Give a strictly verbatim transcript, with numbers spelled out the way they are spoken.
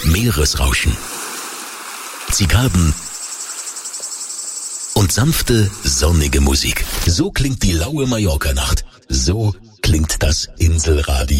Meeresrauschen, Zikaden und sanfte, sonnige Musik. So klingt die laue Mallorca-Nacht. So klingt das Inselradio.